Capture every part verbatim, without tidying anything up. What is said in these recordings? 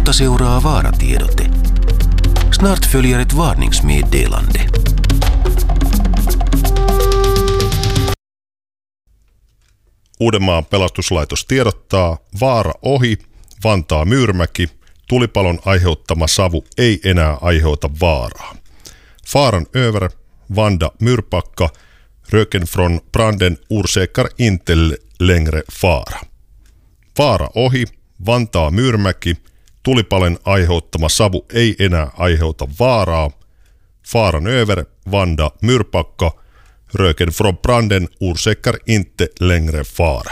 Kohta seuraa vaaratiedote. Snart följer ett varningsmeddelande. Uudenmaan pelastuslaitos tiedottaa: vaara ohi, Vantaa Myyrmäki, tulipalon aiheuttama savu ei enää aiheuta vaaraa. Faran över, Vanda Myrpakka, röken från branden orsakar inte längre fara. Vaara ohi, Vantaa Myyrmäki, tulipalon aiheuttama savu ei enää aiheuta vaaraa. Faran över, Vanda Myrpakka, röken från branden orsakar inte längre fara.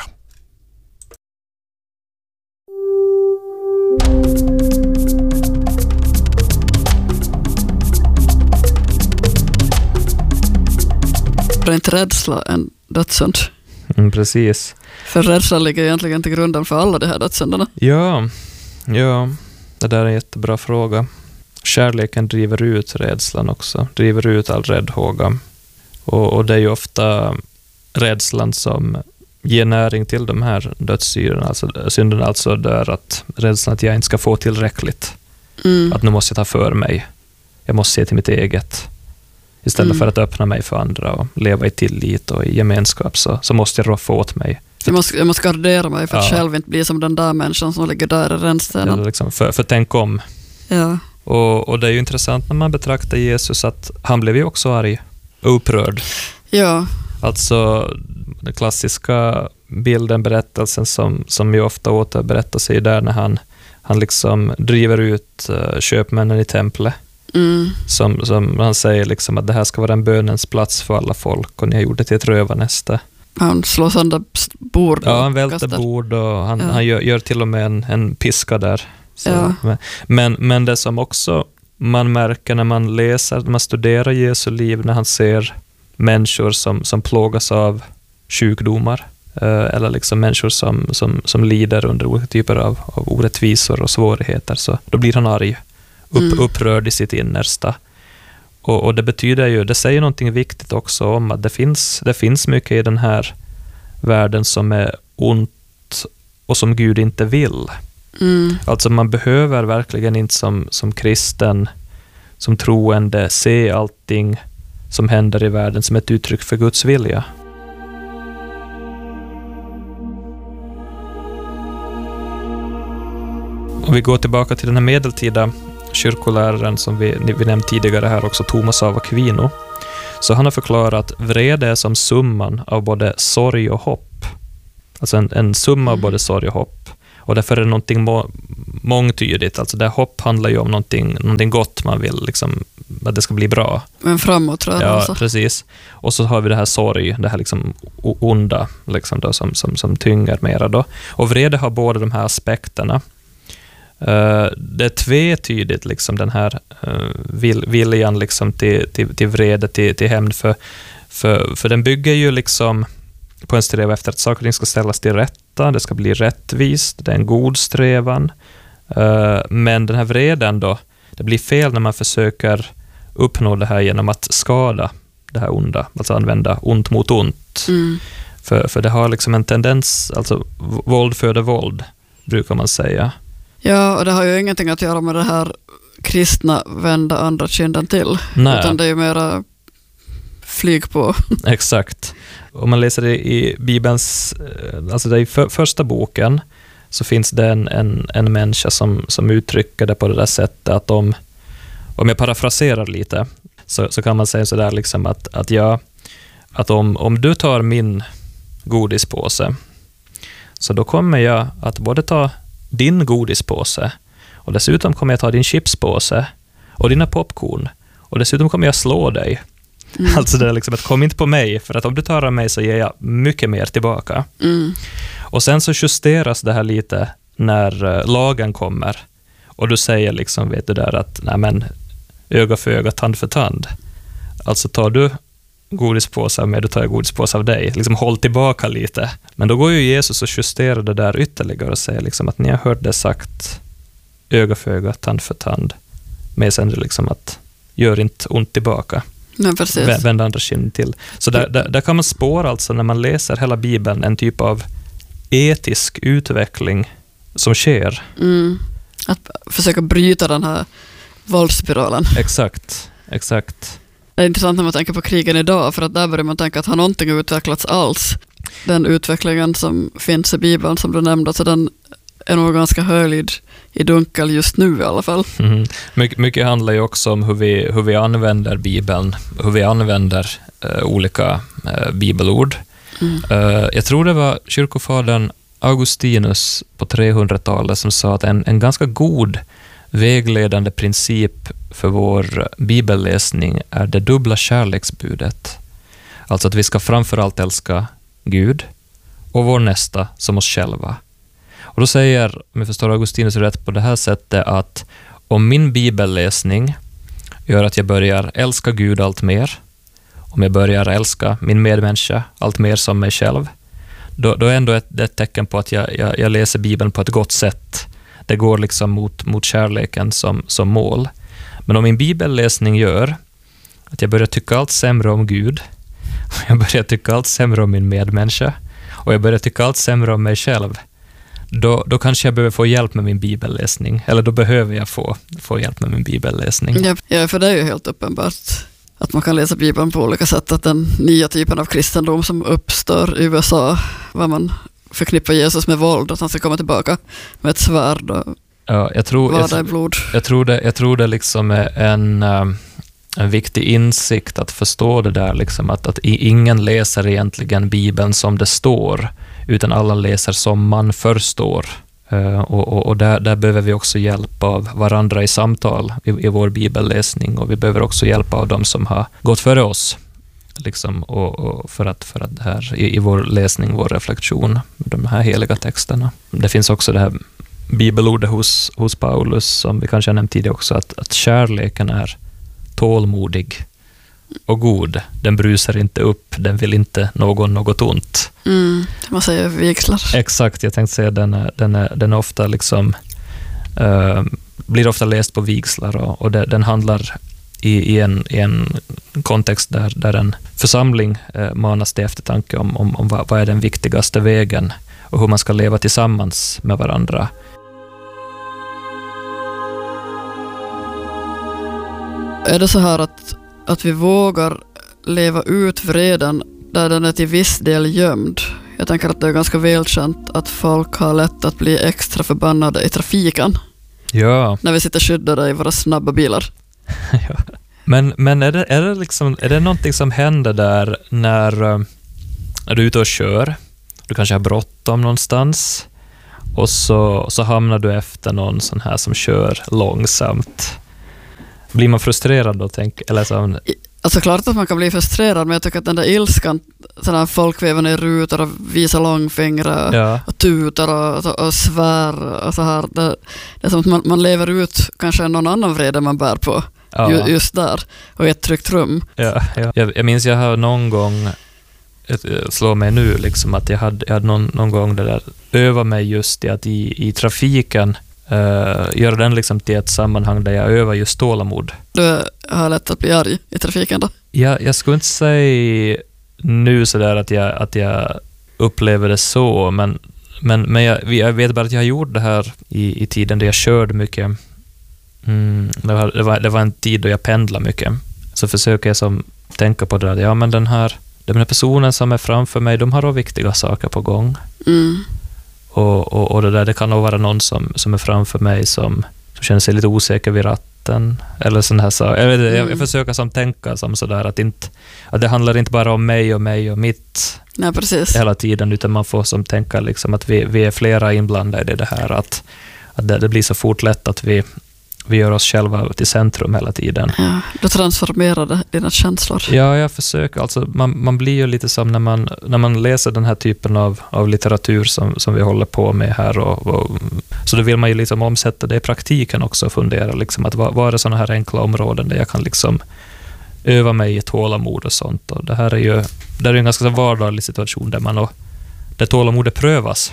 Är inte rädsla en dödssynd? Mm, precis. För rädsla ligger egentligen till grunden för alla de här dödssynderna. Ja, ja, det där är en jättebra fråga. Kärleken driver ut rädslan också. Driver ut all räddhåga. Och, och det är ju ofta rädslan som ger näring till de här dödssyrorna. Alltså, synden alltså där att rädslan att jag inte ska få tillräckligt. Mm. Att nu måste jag ta för mig. Jag måste se till mitt eget. Istället mm. för att öppna mig för andra och leva i tillit och i gemenskap så, så måste jag roffa åt mig. Jag måste, jag måste gardera mig för att ja. själv inte bli som den där människan som ligger där i rännstenen. Liksom för, för tänk om. Ja. Och, och det är ju intressant när man betraktar Jesus att han blev ju också arg och upprörd. Ja. Alltså den klassiska bilden, berättelsen som, som ju ofta återberättar sig där när han, han liksom driver ut uh, köpmännen i templet. Mm. Som, som han säger liksom att det här ska vara en bönens plats för alla folk och ni har gjort det till ett rövarnäste. Han slår sönder bord. Ja, han välter bord och han, ja. han gör, gör till och med en, en piska där. Så, ja. men, men det som också man märker när man läser, när man studerar Jesu liv, när han ser människor som, som plågas av sjukdomar eh, eller liksom människor som, som, som lider under olika typer av, av orättvisor och svårigheter, så då blir han arg. Upp, mm. upprörd i sitt innersta. Och, och det betyder ju, det säger någonting viktigt också om att det finns, det finns mycket i den här världen som är ont och som Gud inte vill. Mm. Alltså man behöver verkligen inte som, som kristen, som troende se allting som händer i världen som ett uttryck för Guds vilja. Om vi går tillbaka till den här medeltida kyrkoläraren som vi, vi nämnde tidigare här också, Thomas av Aquino, så han har förklarat att vrede är som summan av både sorg och hopp. Alltså en, en summa av både sorg och hopp. Och därför är det någonting må, mångtydigt. Alltså det hopp handlar ju om någonting, någonting gott man vill, liksom, att det ska bli bra. Men framåt tror jag. Ja, alltså. Precis. Och så har vi det här sorg, det här liksom onda liksom då, som, som, som tynger mera då. Och vrede har båda de här aspekterna. Uh, det är tvetydigt liksom den här uh, vil, viljan liksom till, till, till vrede, till, till hämnd, för, för, för den bygger ju liksom på en strävan efter att saker och ting ska ställas till rätta, det ska bli rättvist, det är en god strävan, uh, men den här vreden då, det blir fel när man försöker uppnå det här genom att skada det här onda, alltså använda ont mot ont. Mm. för, för det har liksom en tendens, alltså våld föder våld brukar man säga. Ja, och det har ju ingenting att göra med det här kristna vända andra kinden till. Nej. Utan det är ju mera flyg på. Exakt. Om man läser det i Bibelns, alltså det i för, första boken, så finns det en, en, en människa som, som uttrycker det på det där sättet att om, om jag parafraserar lite, så, så kan man säga sådär liksom att, att, jag, att om, om du tar min godispåse, så då kommer jag att både ta din godispåse och dessutom kommer jag ta din chipspåse och dina popcorn och dessutom kommer jag slå dig. Mm. Alltså det är liksom att kom inte på mig, för att om du tar av mig så ger jag mycket mer tillbaka. Mm. Och sen så justeras det här lite när uh, lagen kommer och du säger liksom, vet du där att nej men öga för öga, tand för tand. Alltså tar du godispåse av mig, då tar jag godispåse av dig. Liksom håll tillbaka lite. Men då går ju Jesus och justerar det där ytterligare och säger liksom att ni har hört det sagt öga för öga, tand för tand. Men sen är det liksom att gör inte ont tillbaka. Nej, precis. Vänd andra kinden till. Så där, där, där kan man spåra alltså när man läser hela Bibeln en typ av etisk utveckling som sker. Mm. Att försöka bryta den här våldsspiralen. Exakt, exakt. Det är intressant när man tänker på krigen idag, för att där börjar man tänka att har någonting utvecklats alls. Den utvecklingen som finns i Bibeln som du nämnde, så den är nog ganska höjd i dunkel just nu i alla fall. Mm. My- mycket handlar ju också om hur vi, hur vi använder Bibeln, hur vi använder uh, olika uh, bibelord. Mm. Uh, jag tror det var kyrkofadern Augustinus på trehundratalet som sa att en, en ganska god vägledande princip för vår bibelläsning är det dubbla kärleksbudet. Alltså att vi ska framförallt älska Gud och vår nästa som oss själva. Och då säger, om jag förstår Augustinus rätt, på det här sättet att om min bibelläsning gör att jag börjar älska Gud allt mer, om jag börjar älska min medmänniska allt mer som mig själv, då, då är ändå ett, ett tecken på att jag, jag, jag läser Bibeln på ett gott sätt. Det går liksom mot, mot kärleken som, som mål. Men om min bibelläsning gör att jag börjar tycka allt sämre om Gud, och jag börjar tycka allt sämre om min medmänniska, och jag börjar tycka allt sämre om mig själv, då, då kanske jag behöver få hjälp med min bibelläsning. Eller då behöver jag få, få hjälp med min bibelläsning. Ja, ja, för det är ju helt uppenbart att man kan läsa Bibeln på olika sätt. Att den nya typen av kristendom som uppstår i U S A, vad man förknippar Jesus med våld, att han ska komma tillbaka med ett svärd och ja, jag tror, vada i blod. Jag tror det, jag tror det liksom är en, en viktig insikt att förstå det där, liksom att, att ingen läser egentligen Bibeln som det står, utan alla läser som man förstår. Uh, och och, och där, där behöver vi också hjälp av varandra i samtal i, i vår bibelläsning, och vi behöver också hjälp av dem som har gått före oss, liksom, och, och för att, för att det här, i, i vår läsning, vår reflektion, de här heliga texterna. Det finns också det här bibelordet hos, hos Paulus som vi kanske har nämnt tidigare också, att, att kärleken är tålmodig och god. Den brusar inte upp, den vill inte någon något ont. Mm, man säger vigslar. Exakt, jag tänkte säga den är, den är, den är ofta liksom uh, blir ofta läst på vigslar, och, och det, den handlar i, i, en, i en kontext där, där en församling uh, manas till eftertanke om, om, om vad, vad är den viktigaste vägen och hur man ska leva tillsammans med varandra. Är det så här att, att vi vågar leva ut vreden där den är till viss del gömd? Jag tänker att det är ganska välkänt att folk har lätt att bli extra förbannade i trafiken. Ja. När vi sitter skyddade i våra snabba bilar. Ja. Men, men är, det, är, det liksom, är det någonting som händer där när, när du är ute och kör? Du kanske har bråttom någonstans, och så, så hamnar du efter någon sån här som kör långsamt. Blir man frustrerad då? Tänk, eller så? Alltså klart att man kan bli frustrerad, men jag tycker att den där ilskan, sådana folk vevar ner rutor och visar långfingrar, ja, och tutar och, och, och svär och så här. Det, det är som att man, man lever ut kanske någon annan vrede man bär på, ja, ju, just där, och i ett tryggt rum. Ja, ja. Jag, jag minns jag har någon gång, slår mig nu liksom, att jag hade, jag hade någon, någon gång det där, öva mig just i att i, i trafiken uh, göra den liksom till ett sammanhang där jag övar just tålamod. Du har lätt att bli arg i trafiken då? Ja, jag skulle inte säga nu sådär att jag, att jag upplever det så, men, men, men jag, jag vet bara att jag har gjort det här i, i tiden där jag körde mycket. Mm, det, var, det, var, det var en tid då jag pendlade mycket. Så försöker jag som tänka på det där, ja men den här den här personen som är framför mig, de har då viktiga saker på gång. Mm. Och, och, och det där, det kan nog vara någon som, som är framför mig som, som känner sig lite osäker vid ratten. Eller sån här saker. Jag, mm. jag, jag försöker som tänka som sådär att, inte, att det handlar inte bara om mig och mig och mitt. Nej, precis. Hela tiden, utan man får som tänka liksom att vi, vi är flera inblandade i det här. Att, att det, det blir så fort lätt att vi Vi gör oss själva till centrum hela tiden. Ja, du transformerade dina känslor. Ja, jag försöker. Alltså, man, man blir ju lite som när man, när man läser den här typen av, av litteratur som, som vi håller på med här. Och, och, så då vill man ju liksom omsätta det i praktiken också och fundera liksom att vad, vad är det sådana här enkla områden där jag kan liksom öva mig i tålamod och sånt. Och det här är ju det är en ganska vardaglig situation där man och, där tålamodet prövas.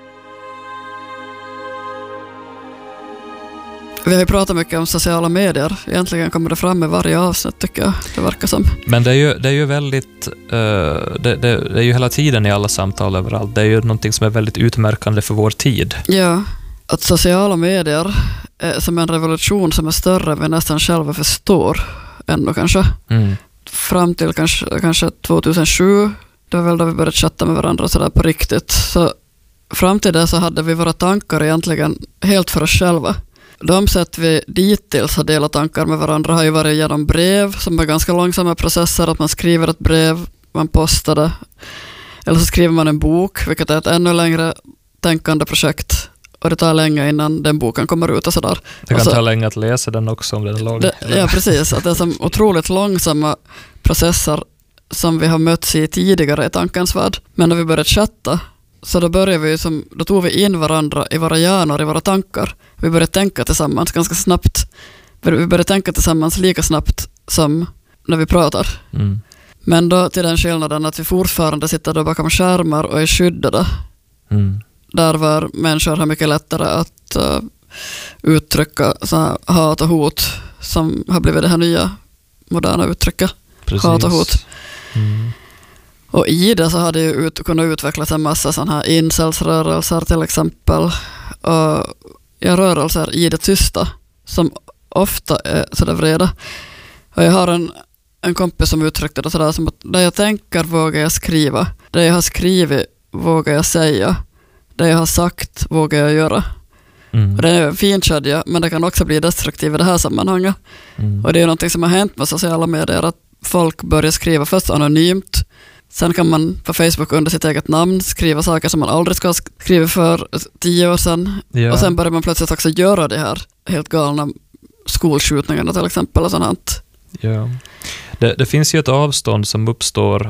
Vi har ju pratat mycket om sociala medier. Egentligen kommer det fram i varje avsnitt, tycker jag. Det verkar som. Men det är ju, det är ju väldigt... Uh, det, det, det är ju hela tiden i alla samtal överallt. Det är ju någonting som är väldigt utmärkande för vår tid. Ja, att sociala medier är som en revolution som är större än vi nästan själva förstår ändå kanske. Mm. Fram till kanske, kanske tjugohundrasju, det var väl då vi började chatta med varandra så där på riktigt. Så fram till det så hade vi våra tankar egentligen helt för oss själva. De sätt vi dittills har delat tankar med varandra har ju varit genom brev som är ganska långsamma processer, att man skriver ett brev, man postar det, eller så skriver man en bok, vilket är ett ännu längre tänkande projekt, och det tar länge innan den boken kommer ut och sådär. Det kan och så, ta länge att läsa den också om den är lång. Det, ja, precis. Att det är som otroligt långsamma processer som vi har mötts i tidigare i tankens värld. Men när vi började chatta så då började vi som, då tog vi in varandra i våra hjärnor, i våra tankar. Vi började tänka tillsammans ganska snabbt. Vi började tänka tillsammans lika snabbt som när vi pratar. Mm. Men då till den skillnaden att vi fortfarande sitter då bakom skärmar och är skyddade. Mm. Där var människor har mycket lättare att uh, uttrycka så här hat och hot som har blivit det här nya moderna uttrycket. Precis. Hat och hot. Mm. Och i det så hade ju ut, kunnat utvecklas en massa sådana här incelsrörelser till exempel. Och ja, rörelser i det tysta som ofta är sådär vreda. Och jag har en, en kompis som uttryckte det sådär som att det jag tänker vågar jag skriva. Det jag har skrivit vågar jag säga. Det jag har sagt vågar jag göra. Mm. Och det är en fin kedja, men det kan också bli destruktivt i det här sammanhanget. Mm. Och det är någonting som har hänt med sociala medier, att folk börjar skriva först anonymt. Sen kan man på Facebook under sitt eget namn skriva saker som man aldrig ska skriva för tio år sedan. Ja. Och sen börjar man plötsligt också göra det här helt galna skolskjutningarna till exempel och sånt. Ja. Det, det finns ju ett avstånd som uppstår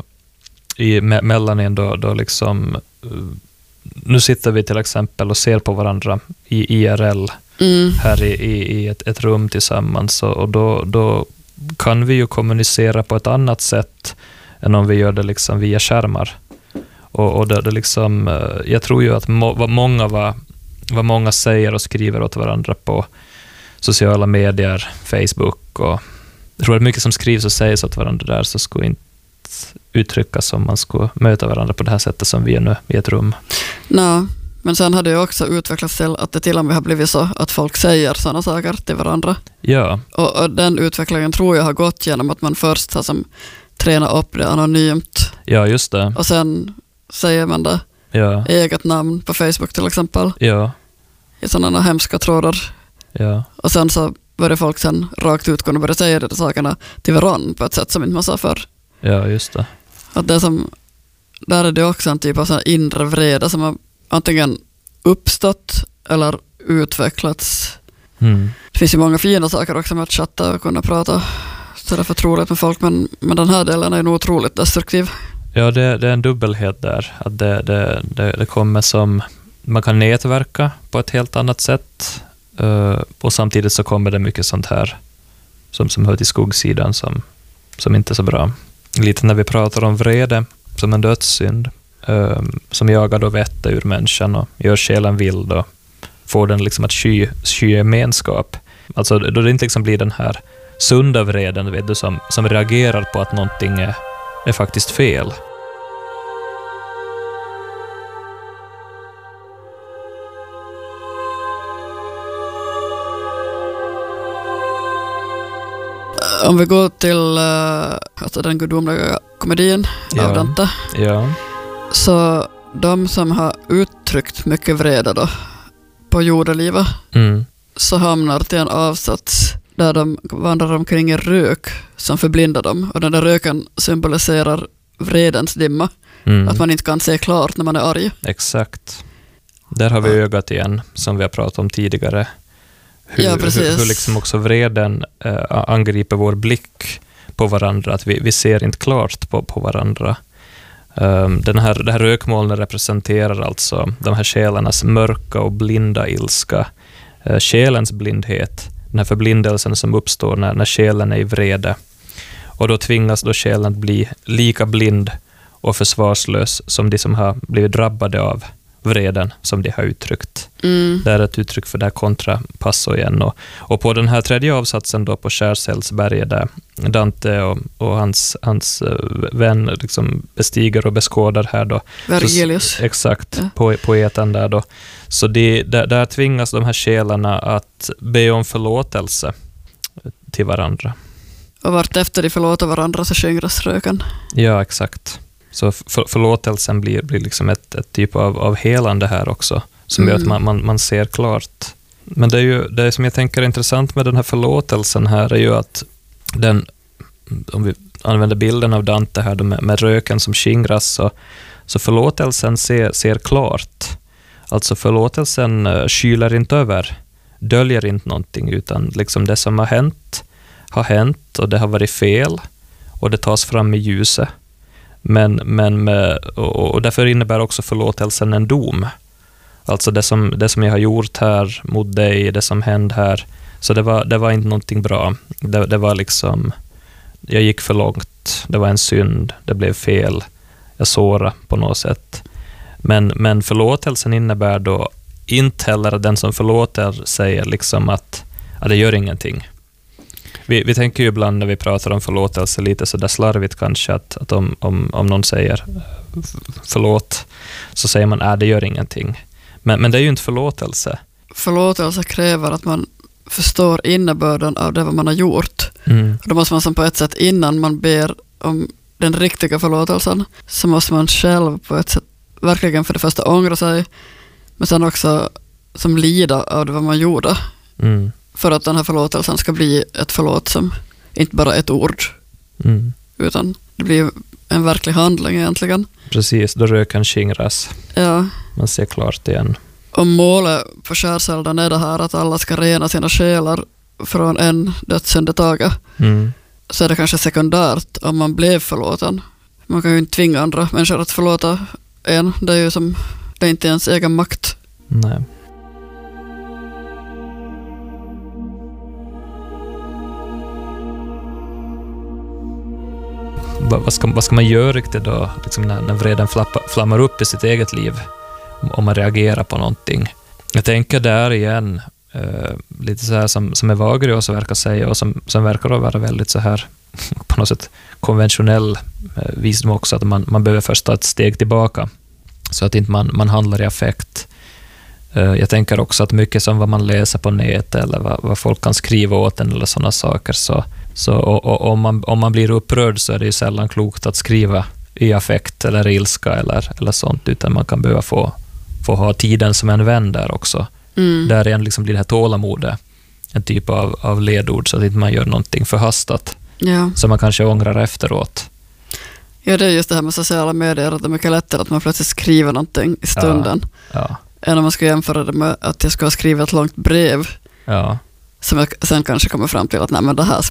i, me, mellan en då, då liksom uh, nu sitter vi till exempel och ser på varandra i I R L Mm. här i, i, i ett, ett rum tillsammans, och, och då, då kan vi ju kommunicera på ett annat sätt än om vi gör det liksom via skärmar. Och, och det, det liksom, jag tror ju att må, vad, många, vad, vad många säger och skriver åt varandra på sociala medier, Facebook, och jag tror att mycket som skrivs och sägs åt varandra där så skulle inte uttryckas som man skulle möta varandra på det här sättet som vi är nu i ett rum. No, men sen har det ju också utvecklats till att det till och med har blivit så att folk säger sådana saker till varandra. Ja. Och, och den utvecklingen tror jag har gått genom att man först har som tränat upp det anonymt. Ja, just det. Och sen säger man det Ja. eget namn på Facebook till exempel. Ja. I sådana hemska trådar. Ja. Och sen så börjar folk sen rakt ut kunna börja säga de sakerna till varandra på ett sätt som inte man sa förr. Ja, just det. Att det som, där är det också en typ av sån inre vrede som har antingen uppstått eller utvecklats. Mm. Det finns ju många fina saker också med att chatta och kunna prata så det är förtroligt med folk, men, men den här delen är ju nog otroligt destruktiv. Ja, det, det är en dubbelhet där. Att det, det, det, det kommer som, man kan nätverka på ett helt annat sätt, uh, och samtidigt så kommer det mycket sånt här som, som hör till skuggsidan som, som inte är så bra. Lite när vi pratar om vrede som en dödssynd, uh, som jagar då vette ur människan och gör själen vild och får den liksom att sky, sky gemenskap. Alltså då det inte liksom blir den här sunda vreden, vet du, som, som reagerar på att någonting är, är faktiskt fel. Om vi går till uh, alltså den gudomliga komedin Ja. av Dante, Ja. så de som har uttryckt mycket vrede då på jordelivet Mm. så hamnar till en avsats där de vandrar omkring i rök som förblindar dem, och den där röken symboliserar vredens dimma, Mm. att man inte kan se klart när man är arg. Exakt. Där har vi ögat igen, som vi har pratat om tidigare. Hur, Ja, precis. hur, hur liksom också vreden äh, angriper vår blick på varandra, att vi, vi ser inte klart på, på varandra. Um, den här, det här rökmolnet representerar alltså de här själarnas mörka och blinda ilska. Uh, själens blindhet, den här förblindelsen som uppstår när, när själen är i vrede. Och då tvingas då själen att bli lika blind och försvarslös som de som har blivit drabbade av, vreden som de har uttryckt. Mm. Det är ett uttryck för det här kontrapasso igen. Och, och på den här tredje avsatsen då på Skärseldsberget där Dante och, och hans, hans vän liksom bestiger och beskådar här då. Vergilius. Så, exakt, ja. po, poeten där då. Så de, där, där tvingas de här själarna att be om förlåtelse till varandra. Och vart efter de förlåter varandra så skingras röken. Ja, exakt. Så för, förlåtelsen blir, blir liksom ett, ett typ av, av helande här också, som mm. gör att man, man, man ser klart. Men det är ju det som jag tänker är intressant med den här förlåtelsen här är ju att den, om vi använder bilden av Dante här då med, med röken som skingras, så, så förlåtelsen ser, ser klart. Alltså förlåtelsen uh, kyler inte över, döljer inte någonting, utan liksom det som har hänt har hänt och det har varit fel och det tas fram i ljuset. Men, men med, och därför innebär också förlåtelsen en dom. Alltså det som, det som jag har gjort här mot dig, det som hände här. Så det var, det var inte någonting bra. Det, det var liksom, jag gick för långt. Det var en synd. Det blev fel. Jag sårade på något sätt. Men, men förlåtelsen innebär då inte heller att den som förlåter säger liksom att ja, det gör ingenting. Vi, vi tänker ju ibland när vi pratar om förlåtelse lite så där slarvigt kanske att, att om, om, om någon säger förlåt så säger man att äh, det gör ingenting. Men, men det är ju inte förlåtelse. Förlåtelse kräver att man förstår innebörden av det vad man har gjort. Mm. Då måste man som på ett sätt innan man ber om den riktiga förlåtelsen så måste man själv på ett sätt verkligen för det första ångra sig men sen också som lida av det vad man gjorde. Mm. För att den här förlåtelsen ska bli ett förlåt som inte bara ett ord. Mm. Utan det blir en verklig handling egentligen. Precis, då röken skingras. Ja. Man ser klart igen. Och målet på Skärselden är det här att alla ska rena sina själar från en dödssyndetaga. Mm. Så är det kanske sekundärt om man blev förlåten. Man kan ju inte tvinga andra människor att förlåta en. Det är ju som, det är inte ens egen makt. Nej. Vad ska, vad ska man göra riktigt då liksom när, när vreden flappa, flammar upp i sitt eget liv om, om man reagerar på någonting? Jag tänker där igen eh, lite så här som, som Evagrius verkar säga och som, som verkar vara väldigt så här på något sätt konventionell eh, visdom också, att man, man behöver först ta ett steg tillbaka så att inte man, man handlar i affekt. Eh, jag tänker också att mycket som vad man läser på nätet eller vad, vad folk kan skriva åt en eller sådana saker så Så och, och, om, man, om man blir upprörd så är det ju sällan klokt att skriva i affekt eller ilska eller, eller sånt, utan man kan behöva få, få ha tiden som en vän där också. Mm. Där igen liksom blir det här tålamodet en typ av, av ledord så att inte man gör någonting förhastat. Ja. Så man kanske ångrar efteråt. Ja, det är just det här med sociala medier att det är mycket lättare att man plötsligt skriver någonting i stunden. Ja. Ja. Än om man ska jämföra det med att jag ska skriva ett långt brev. Ja. Som jag sen kanske kommer fram till att nej, men det här